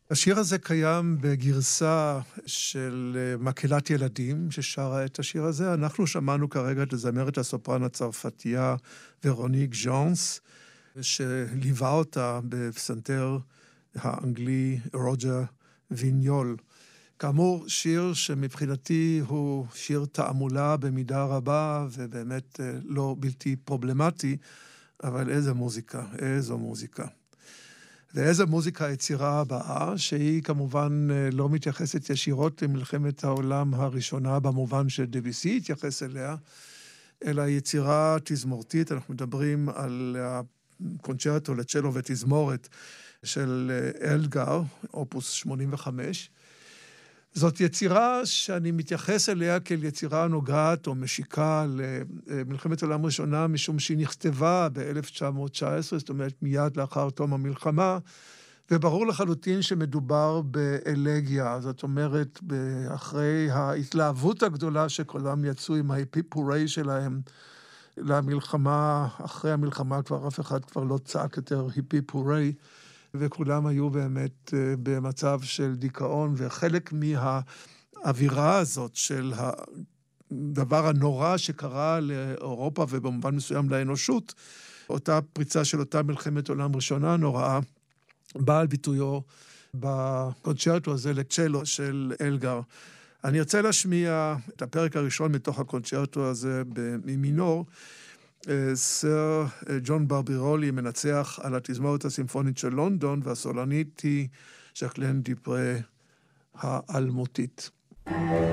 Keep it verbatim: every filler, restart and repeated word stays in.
השיר הזה קיים בגרסה של מקהלת ילדים ששרה את השיר הזה. אנחנו שמענו כרגע את הזמרת הסופרן הצרפתייה ורוניק ז'אנס, שליווה אותה בפסנתר האנגלי רוג'ר ויניול. כאמור, שיר שמבחינתי הוא שיר תעמולה במידה רבה, ובאמת לא בלתי פרובלמטי, אבל איזו מוזיקה, איזו מוזיקה. ואיזו מוזיקה היצירה הבאה, שהיא כמובן לא מתייחסת ישירות למלחמת העולם הראשונה, במובן שדביסי התייחס אליה, אלא יצירה תזמורתית. אנחנו מדברים על הקונצ'רטו לצ'לו ותזמורת של אלגר, אופוס שמונים וחמש. זאת יצירה שאני מתייחס אליה כאל יצירה נוגעת או משיקה למלחמת העולם הראשונה, משום שהיא נכתבה ב-אלף תשע מאות תשע עשרה, זאת אומרת מיד לאחר תום המלחמה, וברור לחלוטין שמדובר באלגיה, זאת אומרת, אחרי ההתלהבות הגדולה שכולם יצאו עם ההיפי-פורי שלהם למלחמה, אחרי המלחמה כבר אף אחד כבר לא צעק יותר היפי-פורי, וכולם היו באמת במצב של דיכאון, וחלק מהאווירה הזאת של הדבר הנורא שקרה לאירופה ובמובן מסוים לאנושות, אותה פריצה של אותה מלחמת עולם ראשונה נוראה, באה על ביטויו בקונצ'רטו הזה לצ'לו של אלגר. אני ארצה להשמיע את הפרק הראשון מתוך הקונצ'רטו הזה במינור. סר ג'ון ברבירולי מנצח על התזמורת הסימפונית של לונדון, והסולנית היא ז'קלן דיפרה האלמותית.